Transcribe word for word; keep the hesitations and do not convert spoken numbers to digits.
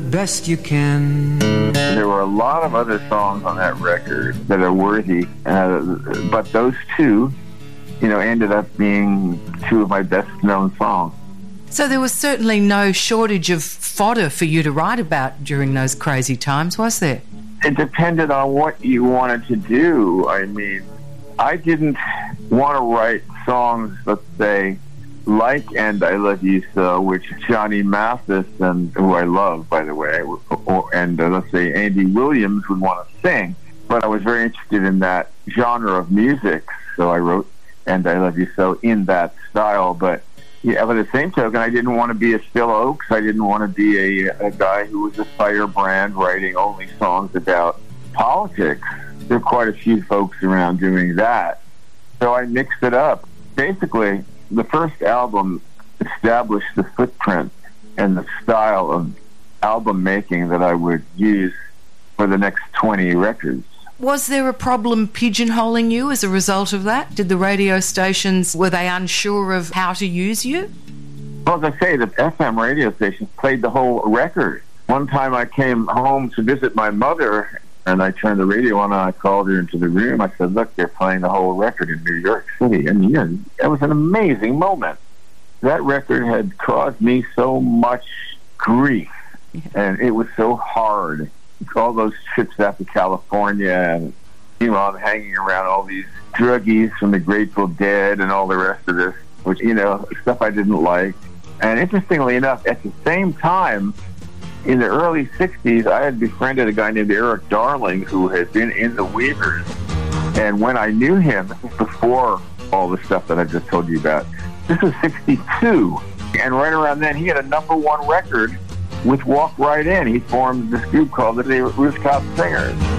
Best you can. There were a lot of other songs on that record that are worthy, uh, but those two, you know, ended up being two of my best-known songs. So there was certainly no shortage of fodder for you to write about during those crazy times, was there? It depended on what you wanted to do. I mean, I didn't want to write songs, let's say, like And I Love You So, which Johnny Mathis, and who I love, by the way, or, and uh, let's say Andy Williams would want to sing. But I was very interested in that genre of music, so I wrote And I Love You So in that style. But yeah, by the same token, I didn't want to be a Phil Oakes. I didn't want to be a, a guy who was a firebrand writing only songs about politics. There are quite a few folks around doing that. So I mixed it up. Basically, the first album established the footprint and the style of album making that I would use for the next twenty records. Was there a problem pigeonholing you as a result of that? Did the radio stations, were they unsure of how to use you? Well, as I say, the F M radio stations played the whole record. One time I came home to visit my mother, and I turned the radio on, and I called her into the room. I said, look, they're playing the whole record in New York City. And yeah, it was an amazing moment. That record had caused me so much grief, and it was so hard. All those trips out to California, and, you know, I'm hanging around all these druggies from the Grateful Dead and all the rest of this, which, you know, stuff I didn't like. And interestingly enough, at the same time, in the early sixties, I had befriended a guy named Eric Darling who had been in the Weavers. And when I knew him, this was before all the stuff that I just told you about, this was sixty-two. And right around then, he had a number one record with Walk Right In. He formed this group called the Rooftop Singers.